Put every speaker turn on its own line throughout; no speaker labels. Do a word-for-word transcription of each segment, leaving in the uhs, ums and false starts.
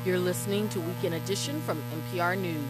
You're listening to Weekend Edition from N P R News.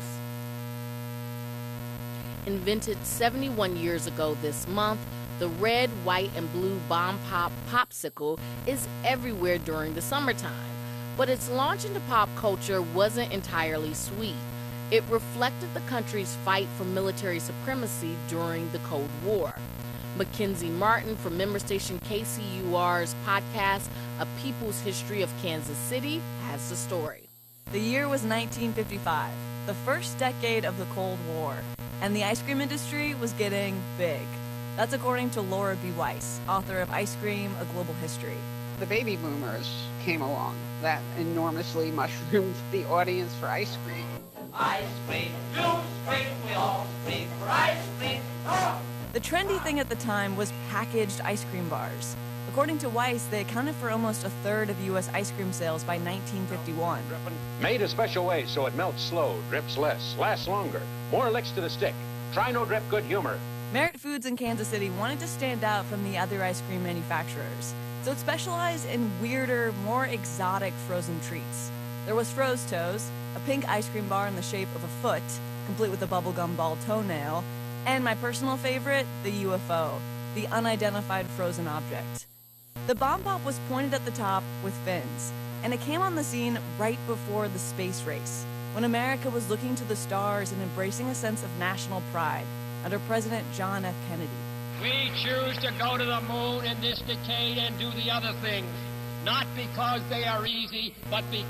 Invented seventy-one years ago this month, the red, white, and blue Bomb Pop popsicle is everywhere during the summertime. But its launch into pop culture wasn't entirely sweet. It reflected the country's fight for military supremacy during the Cold War. Mackenzie Martin from member station K C U R's podcast, A People's History of Kansas City, has the story.
The year was nineteen fifty-five, the first decade of the Cold War, and the ice cream industry was getting big. That's according to Laura B. Weiss, author of Ice Cream, A Global History.
The baby boomers came along. That enormously mushroomed the audience for ice cream.
Ice cream, you scream, we all scream for ice cream. Oh!
The trendy thing at the time was packaged ice cream bars. According to Weiss, they accounted for almost a third of U S ice cream sales by nineteen fifty-one.
Made a special way so it melts slow, drips less, lasts longer, more licks to the stick. Try No Drip Good Humor.
Merit Foods in Kansas City wanted to stand out from the other ice cream manufacturers, so it specialized in weirder, more exotic frozen treats. There was Froze Toes, a pink ice cream bar in the shape of a foot, complete with a bubblegum ball toenail, and my personal favorite, the U F O, the unidentified frozen object. The Bomb Pop was pointed at the top with fins, and it came on the scene right before the space race, when America was looking to the stars and embracing a sense of national pride under President John F. Kennedy.
We choose to go to the moon in this decade and do the other things, not because they are easy, but because